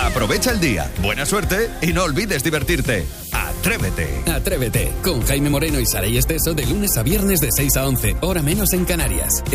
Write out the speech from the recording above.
Aprovecha el día, buena suerte y no olvides divertirte. Atrévete. Atrévete, con Jaime Moreno y Saray Esteso de lunes a viernes de 6 a 11, hora menos en Canarias.